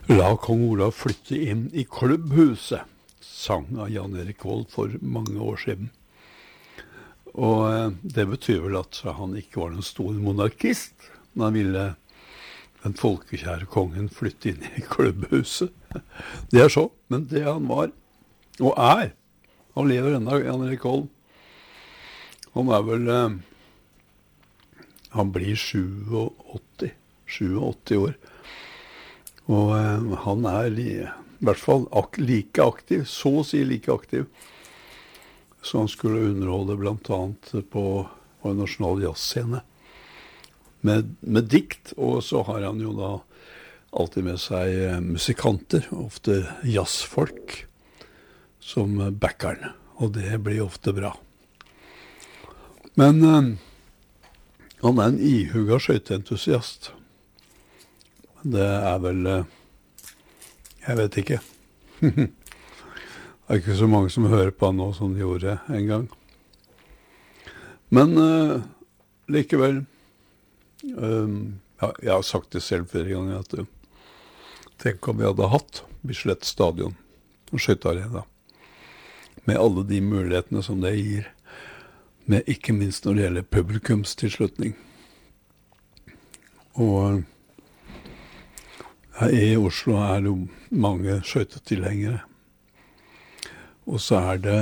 La kong Olav flytte inn i klubbhuset, sang av Jan Erik Vold for mange år siden. Og det betyr vel at han ikke var noen stor monarkist, men han ville den folkekjære kongen flytte inn i klubbhuset. Det er så, men det han var, og er, han lever enda, Jan Erik Vold. Han er vel, han blir 87 år. Og han er i hvert fall like aktiv, så å si like aktiv, så han skulle underholde blant annet på en nasjonal jazzscene med dikt, og så har han jo da alltid med seg musikanter, ofte jazzfolk, som backeren, og det blir ofte bra. Men han er en ihugga skøyteentusiast. Det er vel, jeg vet ikke. Det er ikke så mange som hører på han nå som de gjorde en gang. Men likevel, ja, jeg har sagt det selv flere ganger, at tenk om vi hadde hatt Bislett Stadion og skøytearena, med alle de mulighetene som det gir, med ikke minst når det gjelder publikumstilslutning. Og her i Oslo er det jo mange skøytetilhengere. Og så er det,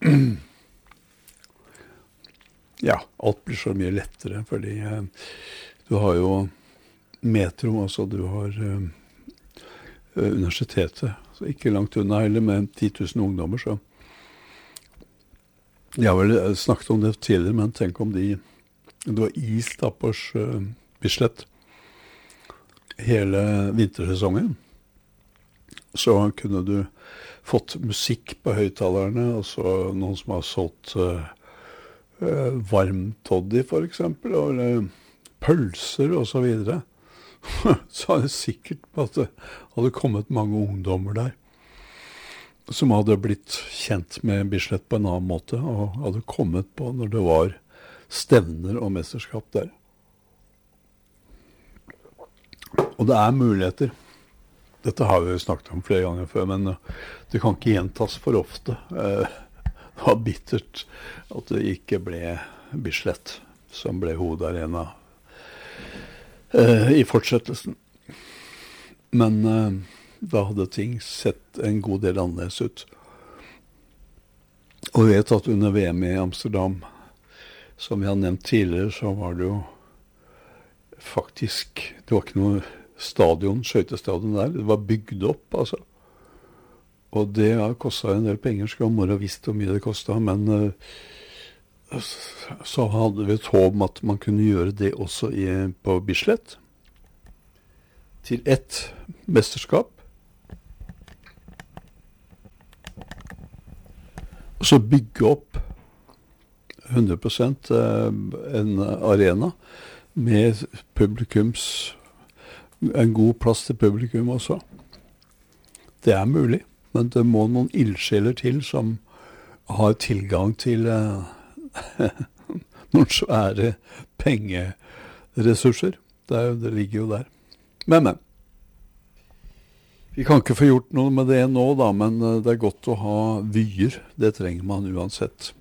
ja, alt blir så mye lettere, fordi du har jo Metro, altså du har universitetet, så ikke langt unna heller, med 10 000 ungdommer, så jeg har vel snakket om det tidligere, men tenk om du har is da på Bislett hele vintersesongen, så kunne du fått musikk på høyttalerne, og så noen som har solgt varm toddy for eksempel, eller pølser og så videre. Så er det sikkert på at det hadde kommet mange ungdommer der, som hadde blitt kjent med Bislett på en annen måte, og hadde kommet på når det var stevner og mesterskap der. Og det er muligheter. Dette har vi jo snakket om flere ganger før, men det kan ikke gjentas for ofte. Det var bittert at det ikke ble Bislett som ble hovedarena i fortsettelsen. Men da hadde ting sett en god del annerledes ut. Og vi vet at under VM i Amsterdam, som vi har nevnt tidligere, så var det jo faktisk, det var ikke noe stadion, skøytestadion der, det var bygd opp, altså. Og det har kostet en del penger, skal man ha visst hvor mye det kostet, men så hadde vi et håp om at man kunne gjøre det også på Bislett, til ett mesterskap. Og så bygge opp 100% en arena med en god plass til publikum også. Det er mulig, men det må noen ildsjeler til som har tilgang til noen svære pengeressurser. Det ligger jo der. Men. Vi kan ikke få gjort noe med det nå da, men det er godt å ha vyer. Det trenger man uansett.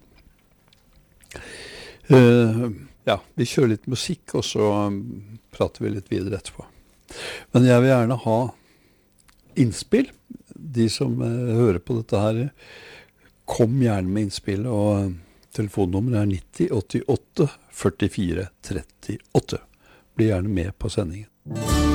Ja, vi kjører litt musikk, og så prater vi litt videre etterpå. Men jeg vil gjerne ha innspill. De som hører på dette her, kom gjerne med innspill, og telefonnummeret er 90 88 44 38. Bli gjerne med på sendingen.